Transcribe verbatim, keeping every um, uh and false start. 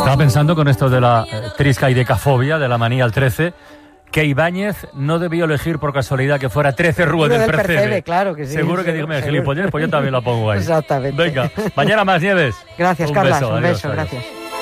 Estaba pensando con esto de la eh, trisca y decafobia, de la manía al trece, que Ibáñez no debió elegir por casualidad que fuera trece Rue del, del Percebe. Percebe. Claro que sí. Seguro que dígame gilipollas, pues yo también la pongo ahí. Exactamente. Venga, mañana más, Nieves. Gracias, un Carlas. Beso, un adiós, beso, adiós. gracias.